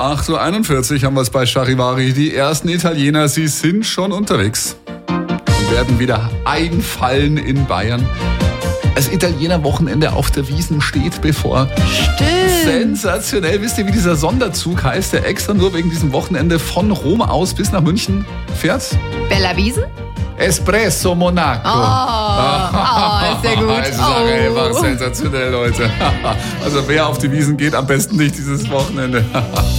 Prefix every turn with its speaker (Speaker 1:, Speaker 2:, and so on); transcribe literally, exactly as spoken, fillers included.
Speaker 1: acht Uhr einundvierzig haben wir es bei Charivari. Die ersten Italiener, sie sind schon unterwegs und werden wieder einfallen in Bayern. Das Italiener-Wochenende auf der Wiesn steht bevor.
Speaker 2: Stimmt.
Speaker 1: Sensationell. Wisst ihr, wie dieser Sonderzug heißt, der extra nur wegen diesem Wochenende von Rom aus bis nach München fährt?
Speaker 2: Bella Wiesn?
Speaker 1: Espresso Monaco.
Speaker 2: Oh, oh sehr gut.
Speaker 1: Das ist
Speaker 2: oh.
Speaker 1: einfach sensationell, Leute. Also wer auf die Wiesn geht, am besten nicht dieses Wochenende.